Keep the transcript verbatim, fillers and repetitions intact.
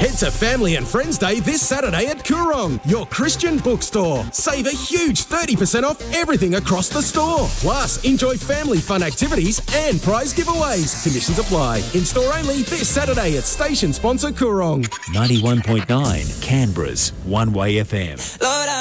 Head to Family and Friends Day this Saturday at Coorong, your Christian bookstore. Save a huge thirty percent off everything across the store. Plus, enjoy family fun activities and prize giveaways. Conditions apply. In-store only this Saturday at station sponsor Coorong. ninety-one point nine Canberra's One Way F M. Lord,